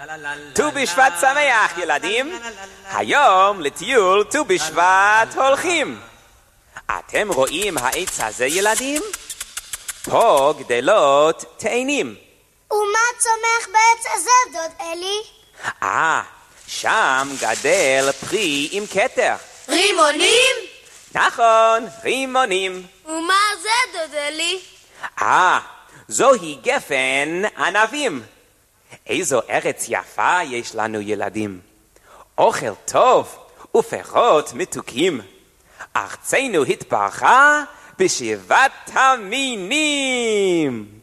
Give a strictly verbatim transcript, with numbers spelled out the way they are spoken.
ט"ו בשבט שמח ילדים, היום לטיול ט"ו בשבט הולכים. אתם רואים העץ הזה ילדים? פה גדלות תאנים. ומה צומח בעץ הזה דוד אלי? אה, שם גדל פרי עם כתר. רימונים? נכון, רימונים. ומה זה דוד אלי? אה, זוהי גפן ענבים. איזו ארץ יפה יש לנו ילדים. אוכל טוב ופירות מתוקים. ארצנו התברכה בשבעת המינים.